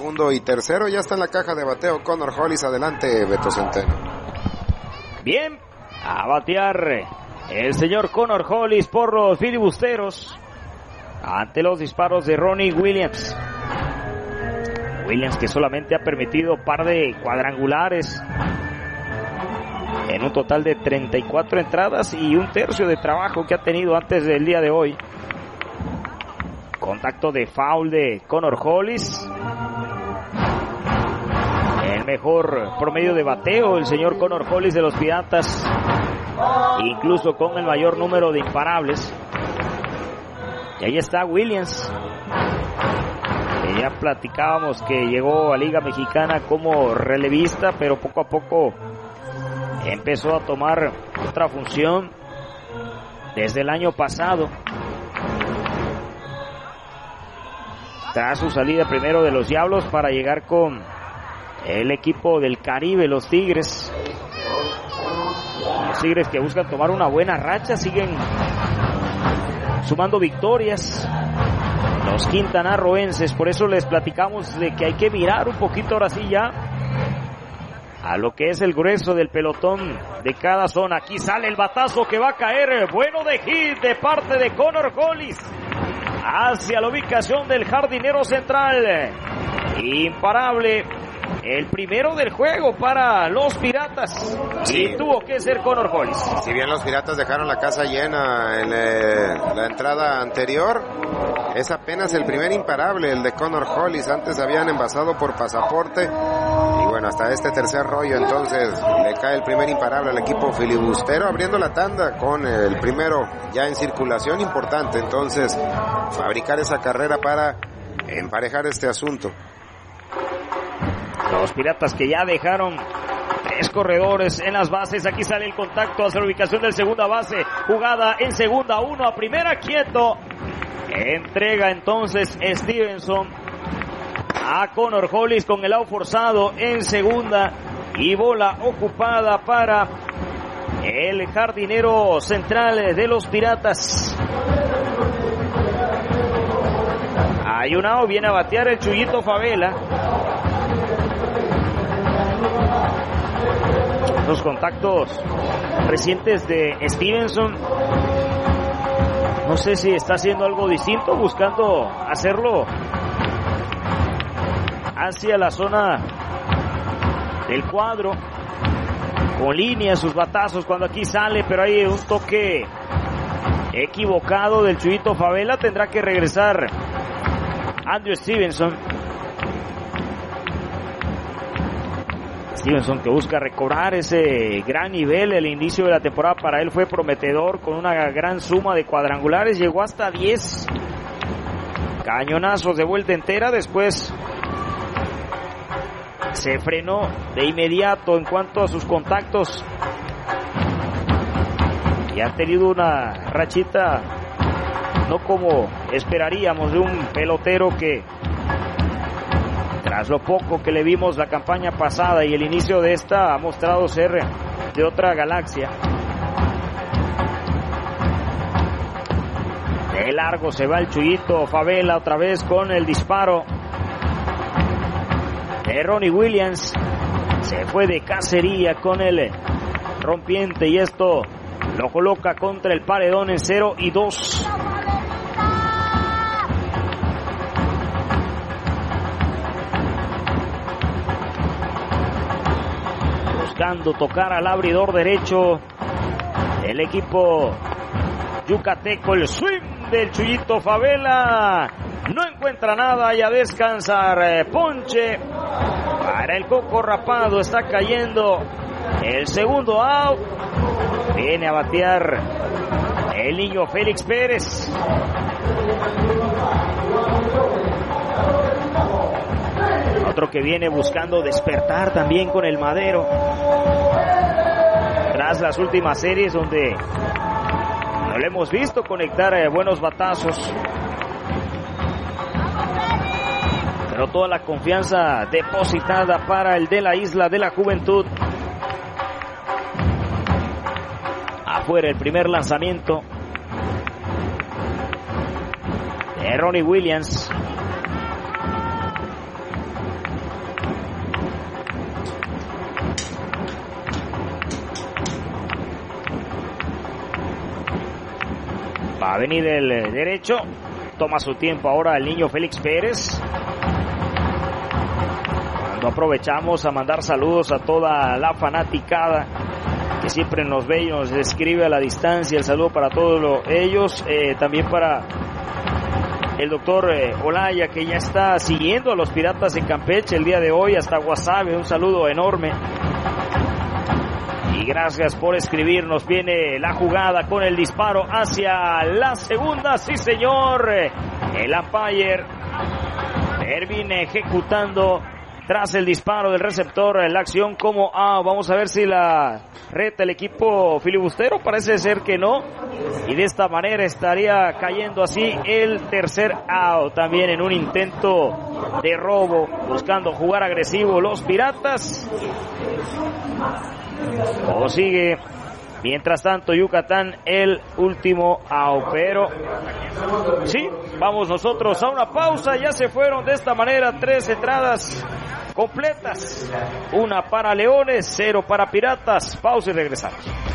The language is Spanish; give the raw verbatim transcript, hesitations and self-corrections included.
segundo y tercero. Ya está en la caja de bateo Connor Hollis. Adelante, Beto Centeno. Bien, a batear el señor Connor Hollis por los filibusteros ante los disparos de Ronnie Williams. Williams, que solamente ha permitido par de cuadrangulares en un total de treinta y cuatro entradas y un tercio de trabajo que ha tenido antes del día de hoy. Contacto de foul de Connor Hollis. El mejor promedio de bateo, el señor Connor Hollis de los Piratas, incluso con el mayor número de imparables. Y ahí está Williams, que ya platicábamos que llegó a Liga Mexicana como relevista, pero poco a poco empezó a tomar otra función desde el año pasado. Tras su salida primero de los Diablos para llegar con el equipo del Caribe, los Tigres. Los Tigres que buscan tomar una buena racha, siguen sumando victorias los quintanarroenses. Por eso les platicamos de que hay que mirar un poquito ahora sí ya a lo que es el grueso del pelotón de cada zona. Aquí sale el batazo que va a caer, bueno de hit de parte de Connor Hollis hacia la ubicación del jardinero central. Imparable, el primero del juego para los Piratas. Sí. Y tuvo que ser Connor Hollis. Si bien los Piratas dejaron la casa llena en eh, la entrada anterior, es apenas el primer imparable, el de Connor Hollis. Antes habían envasado por pasaporte. Y bueno, hasta este tercer rollo, entonces le cae el primer imparable al equipo filibustero, abriendo la tanda con el primero ya en circulación. Importante, entonces, fabricar esa carrera para emparejar este asunto. Los Piratas que ya dejaron tres corredores en las bases. Aquí sale el contacto hacia la ubicación del segunda base. Jugada en segunda, uno a primera, quieto. Entrega entonces Stevenson a Connor Hollis con el out forzado en segunda. Y bola ocupada para el jardinero central de los Piratas. Hay un out, viene a batear el Chuyito Favela. Los contactos recientes de Stevenson, no sé si está haciendo algo distinto, buscando hacerlo hacia la zona del cuadro, con línea sus batazos cuando aquí sale, pero hay un toque equivocado del Chuyito Favela. Tendrá que regresar Andrew Stevenson. Stevenson que busca recobrar ese gran nivel. El inicio de la temporada para él fue prometedor con una gran suma de cuadrangulares, llegó hasta diez cañonazos de vuelta entera. Después se frenó de inmediato en cuanto a sus contactos y ha tenido una rachita no como esperaríamos de un pelotero que, tras lo poco que le vimos la campaña pasada y el inicio de esta, ha mostrado ser de otra galaxia. De largo se va el Chuyito Favela otra vez con el disparo de Ronnie Williams. Se fue de cacería con el rompiente y esto lo coloca contra el paredón en cero y dos. Buscando tocar al abridor derecho el equipo yucateco. El swing del Chuyito Favela no encuentra nada y a descansar. Ponche para el Coco Rapado. Está cayendo el segundo out. Viene a batear el niño Félix Pérez. Otro que viene buscando despertar también con el Madero. Tras las últimas series donde no le hemos visto conectar eh, buenos batazos. Pero toda la confianza depositada para el de la Isla de la Juventud. Afuera el primer lanzamiento de Ronnie Williams. Va a venir el derecho. Toma su tiempo ahora el niño Félix Pérez. Cuando aprovechamos a mandar saludos a toda la fanaticada que siempre nos ve y nos escribe a la distancia. El saludo para todos ellos. Eh, también para el doctor eh, Olaya, que ya está siguiendo a los Piratas en Campeche el día de hoy. Hasta Guasave, un saludo enorme. Y gracias por escribirnos. Viene la jugada con el disparo hacia la segunda. Sí, señor. El umpire termina ejecutando tras el disparo del receptor la acción como out. Vamos a ver si la reta el equipo filibustero. Parece ser que no. Y de esta manera estaría cayendo así el tercer out. También en un intento de robo, buscando jugar agresivo los Piratas. Todo sigue. Mientras tanto, Yucatán el último out. Pero sí, vamos nosotros a una pausa. Ya se fueron de esta manera tres entradas completas. Una para Leones, cero para Piratas. Pausa y regresamos.